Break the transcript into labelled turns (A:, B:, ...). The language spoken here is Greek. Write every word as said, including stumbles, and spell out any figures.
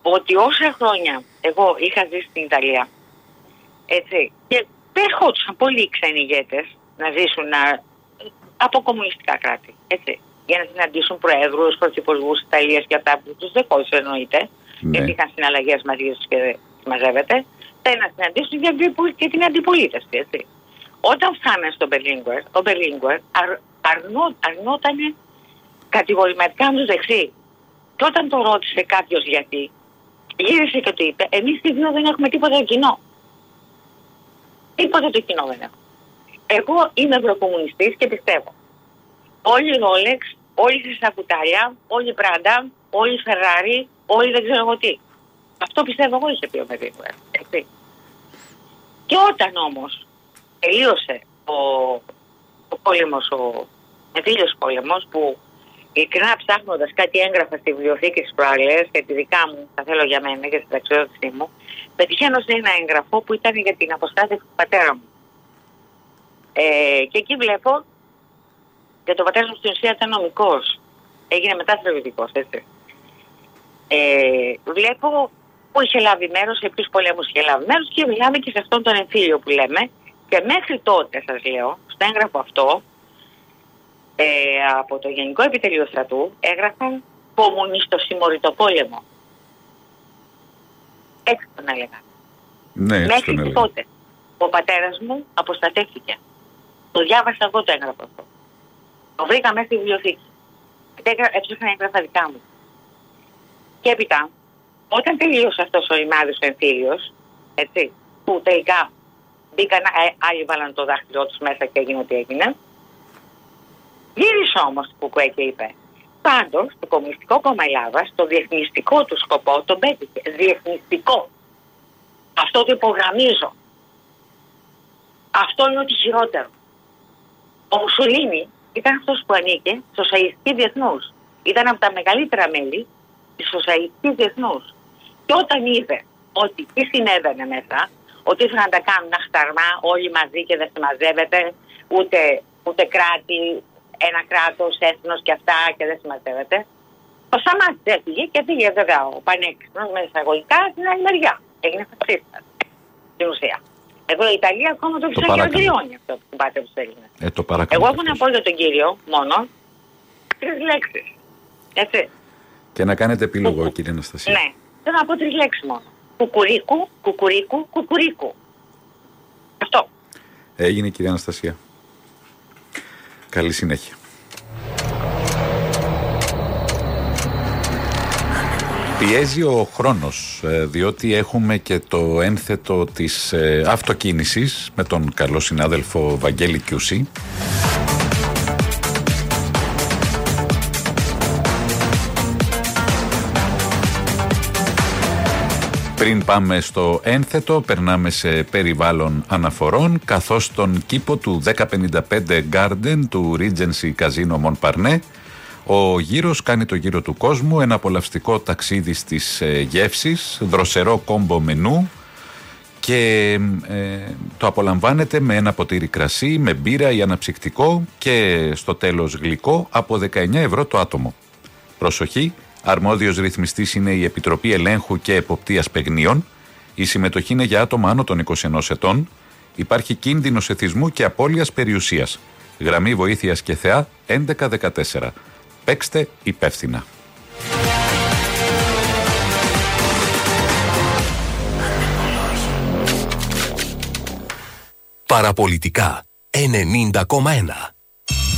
A: ότι όσα χρόνια εγώ είχα ζήσει στην Ιταλία, έτσι, και ερχόντουσαν πολλοί ξένοι ηγέτες να ζήσουν να, από κομμουνιστικά κράτη, έτσι, για να συναντήσουν προέδρους, πρωθυπουργούς της Ιταλίας και αυτά που τους δεχόντουσαν εννοείται, ναι. γιατί είχαν συναλλαγές μαζί τους και μαζεύεται, θα να συναντήσουν για και την αντιπολίτευση, έτσι. Όταν φτάνανε στο Berlinguer, ο Berlinguer αρ, αρνό, αρνότανε κατηγορηματικά με τους δεξί. Και όταν το ρώτησε κάποιος γιατί, γύρισε και του είπε, εμείς οι δύο δεν έχουμε τίποτα κοινό. Τίποτα το κοινό δεν έχω. Εγώ είμαι ευρωκομμουνιστής και πιστεύω. Όλοι οι Rolex, όλοι οι σακουτάλια, όλοι οι Prada, όλοι οι Ferrari, όλοι δεν ξέρω εγώ τι. Αυτό πιστεύω εγώ, είχε πει ο Berlinguer, έτσι. Και όταν όμως τελείωσε ο, ο πόλεμος, ο εμφύλιος πόλεμος, που ειλικρινά ψάχνοντας κάτι έγγραφα στη βιβλιοθήκη της προάλλες και τη δικά μου, τα θέλω για μένα και στην ταξιδιώτησή μου, πετυχαίνω σε ένα έγγραφο που ήταν για την αποστάθηση του πατέρα μου. Ε, και εκεί βλέπω, και το πατέρα μου στην ουσία ήταν νομικός, έγινε μετά στρατιωτικός, έτσι. Ε, βλέπω που είχε λάβει μέρος, σε ποιους πολέμους είχε λάβει μέρος και μιλάμε και σε αυτόν τον εμφύλιο που λέμε. Και μέχρι τότε, σας λέω, στο έγγραφο αυτό, ε, από το Γενικό Επιτελείο Στρατού, έγραφαν κομμουνιστοσημωρητό πόλεμο. Έτσι τον έλεγα.
B: Ναι,
A: μέχρι
B: τον
A: τότε, ο πατέρας μου αποστατεύτηκε. Το διάβασα εγώ το έγγραφο αυτό. Το βρήκα μέσα στη βιβλιοθήκη. Έψαχνα έγγραφα δικά μου. Και έπειτα, όταν τελείωσε αυτός ο ημάδης ο εμφύλιος, έτσι, που τελικά μπήκαν, άλλοι βάλαν το δάχτυλό τους μέσα και έγινε ό,τι έγινε, γύρισε όμως που Κουκουέ και είπε, πάντως το Κομμουνιστικό Κόμμα Ελλάδας, το διεθνιστικό του σκοπό τον πέτυχε. Διεθνιστικό. Αυτό το υπογραμμίζω. Αυτό είναι ότι χειρότερο. Ο Μουσολίνι ήταν αυτός που ανήκε στο Σοσιαλιστική Διεθνούς. Ήταν από τα μεγαλύτερα μέλη της Σοσιαλιστικής Διεθνούς. Και όταν είδε ότι τι συνέβαινε μέσα, ότι ήθελαν να τα κάνουν αχταρμά όλοι μαζί και δεν συμμαζεύεται ούτε, ούτε κράτη, ένα κράτος, έθνος και αυτά και δεν συμμαζεύεται, το σταμάτησε, έφυγε και πήγε βέβαια ο πανέξυπνος με εισαγωγικά στην άλλη μεριά. Έγινε φασίστας στην ουσία. Εδώ η Ιταλία ακόμα το εξαγγελιώνει αυτό που πάτε που έγινε.
B: Ε, το
A: Εγώ έχω να πω για τον κύριο μόνο τρεις λέξεις. Έτσι.
B: Και να κάνετε επίλογο, Κουκου... κύριε Αναστασία.
A: Ναι, θέλω να πω τρεις λέξεις μόνο. Κουκουρίκου, κουκουρίκου, κουκουρίκου. Αυτό.
B: Έγινε, κυρία Αναστασία. Καλή συνέχεια. Πιέζει ο χρόνος, διότι έχουμε και το ένθετο της αυτοκίνησης με τον καλό συνάδελφο Βαγγέλη Κιούση. Πριν πάμε στο ένθετο, περνάμε σε περιβάλλον αναφορών, καθώς τον κήπο του δέκα πενήντα πέντε Garden του Regency Casino Montparnasse, ο γύρος κάνει το γύρο του κόσμου, ένα απολαυστικό ταξίδι στις ε, γεύσεις, δροσερό κόμπο μενού και ε, το απολαμβάνετε με ένα ποτήρι κρασί, με μπύρα ή αναψυκτικό και στο τέλος γλυκό από δεκαεννιά ευρώ το άτομο. Προσοχή! Αρμόδιος ρυθμιστής είναι η Επιτροπή Ελέγχου και Εποπτείας Παιγνίων. Η συμμετοχή είναι για άτομα άνω των είκοσι ενός ετών. Υπάρχει κίνδυνος εθισμού και απώλειας περιουσίας. Γραμμή βοήθειας και ΘΕΑ έντεκα δεκατέσσερα. Παίξτε υπεύθυνα.
C: Παραπολιτικά ενενήντα κόμμα ένα.